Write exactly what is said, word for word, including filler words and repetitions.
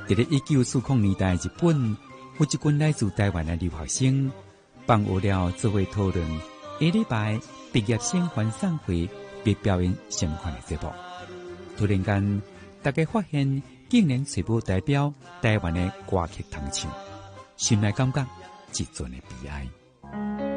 在咧一九四零年代，日本有一群来自台湾的留学生，放学了做伙讨论下礼拜毕业生欢送会必表演相关的节目。突然间，大家发现竟然找无代表台湾的歌曲弹唱，心内感觉一阵的悲哀。